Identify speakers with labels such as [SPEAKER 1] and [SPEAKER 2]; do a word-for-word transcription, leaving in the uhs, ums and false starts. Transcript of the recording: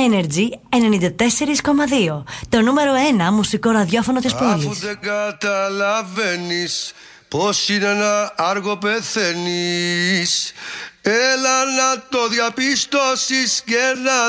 [SPEAKER 1] Energy ενενήντα τέσσερα κόμμα δύο. Το νούμερο ένα μουσικό ραδιόφωνο της πόλης.
[SPEAKER 2] Αφού δεν καταλαβαίνεις πως είναι ένα άργο πεθαίνεις, έλα να το διαπιστώσεις και να